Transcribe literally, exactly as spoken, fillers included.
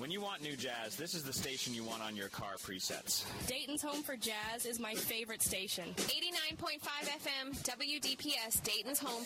When you want new jazz, this is the station you want on your car presets. Dayton's Home for Jazz is my favorite station. eighty-nine point five F M, W D P S, Dayton's Home